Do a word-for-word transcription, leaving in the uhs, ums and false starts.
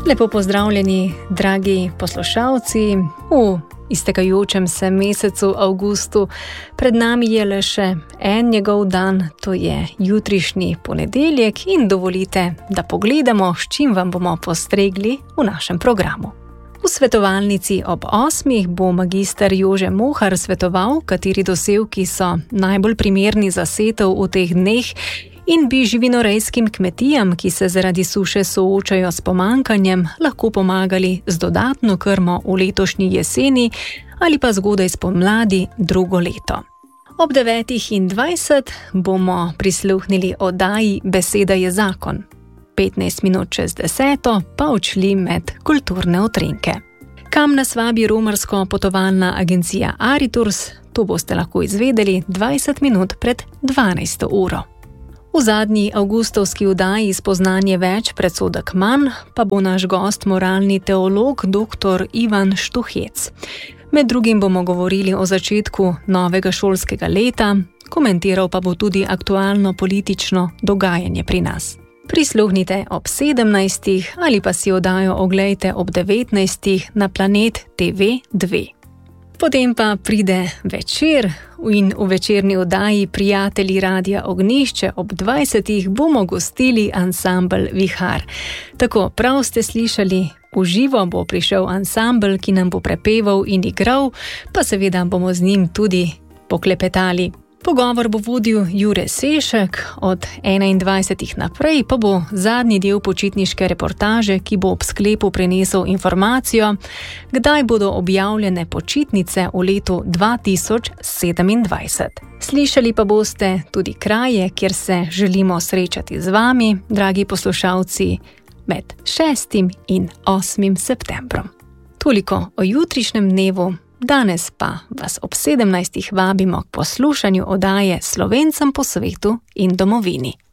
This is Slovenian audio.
Lepo pozdravljeni, dragi poslušalci, v iztekajočem se mesecu avgustu. Pred nami je le še en njegov dan, to je jutrišnji ponedeljek in dovolite, da pogledamo, s čim vam bomo postregli v našem programu. V svetovalnici ob osmih bo magister Jože Mohar svetoval, kateri dosevki so najbolj primerni za setev v teh dneh in bi živinorejskim kmetijam, ki se zaradi suše soočajo s pomanjkanjem, lahko pomagali z dodatno krmo v letošnji jeseni ali pa zgodaj spomladi drugo leto. Ob devetih in dvajset bomo prisluhnili oddaji Beseda je zakon. petnajst minut čez deseto pa odšli med kulturne utrinke. Kam nas vabi romarsko potovalna agencija Ariturs, to boste lahko izvedeli dvajset minut pred dvanajsto uro. V zadnji avgustovski oddaji Spoznanje več, predsodek manj pa bo naš gost moralni teolog dr. Ivan Štuhec. Med drugim bomo govorili o začetku novega šolskega leta, komentiral pa bo tudi aktualno politično dogajanje pri nas. Prisluhnite ob sedemnajstih ali pa si oddajo oglejte ob devetnajstih na Planet T V dva. Potem pa pride večer in v večerni oddaji Prijatelji Radia Ognjišče ob dvajsetih bomo gostili ansambel Vihar. Tako, prav ste slišali, v živo bo prišel ansambel, ki nam bo prepeval in igral, pa seveda bomo z njim tudi poklepetali. Pogovor bo vodil Jure Sešek, od enaindvajsetih naprej pa bo zadnji del počitniške reportaže, ki bo ob sklepu prenesel informacijo, kdaj bodo objavljene počitnice v letu dva tisoč sedemindvajset. Slišali pa boste tudi kraje, kjer se želimo srečati z vami, dragi poslušalci, med šestim in osmim septembrom. Toliko o jutrišnjem dnevu. Danes pa vas ob sedemnajstih vabimo k poslušanju oddaje Slovencem po svetu in domovini.